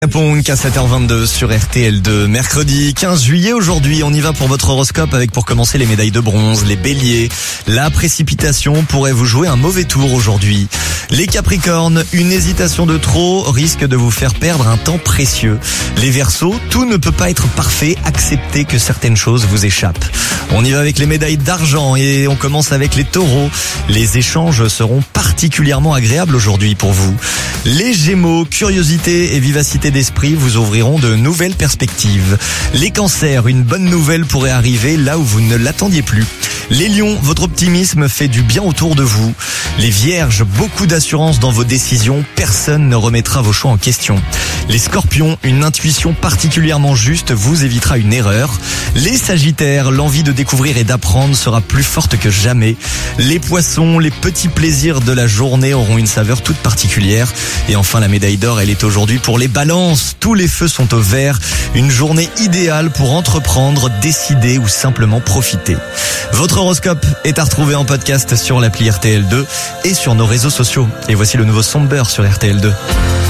Ponk à 7h22 sur RTL2, mercredi 15 juillet aujourd'hui. On y va pour votre horoscope avec pour commencer les médailles de bronze, les béliers. La précipitation pourrait vous jouer un mauvais tour aujourd'hui. Les capricornes, une hésitation de trop risque de vous faire perdre un temps précieux. Les verseaux, tout ne peut pas être parfait, acceptez que certaines choses vous échappent. On y va avec les médailles d'argent et on commence avec les taureaux. Les échanges seront particulièrement agréables aujourd'hui pour vous. Les gémeaux, curiosité et vivacité d'esprit vous ouvriront de nouvelles perspectives. Les cancers, une bonne nouvelle pourrait arriver là où vous ne l'attendiez plus. Les lions, votre optimisme fait du bien autour de vous. Les vierges, beaucoup d'assurance dans vos décisions, personne ne remettra vos choix en question. Les scorpions, une intuition particulièrement juste vous évitera une erreur. Les sagittaires, l'envie de découvrir et d'apprendre sera plus forte que jamais. Les poissons, les petits plaisirs de la journée auront une saveur toute particulière. Et enfin la médaille d'or, elle est aujourd'hui pour les balances. Tous les feux sont au vert. Une journée idéale pour entreprendre, décider ou simplement profiter. Votre horoscope est à retrouver en podcast sur l'appli RTL2 et sur nos réseaux sociaux. Et voici le nouveau son de beurre sur RTL2.